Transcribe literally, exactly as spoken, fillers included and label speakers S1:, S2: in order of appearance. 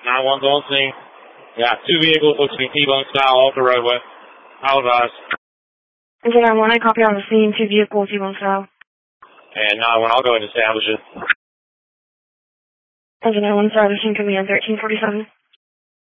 S1: nine one on scene. Got two vehicles looking to be T-bone style off the roadway. Apologize.
S2: Engine nine one, I copy on the scene, two vehicles, T-bone style.
S1: And nine one, I'll go ahead and establish it.
S2: Engine nine one, sorry, the scene could be on thirteen forty-seven.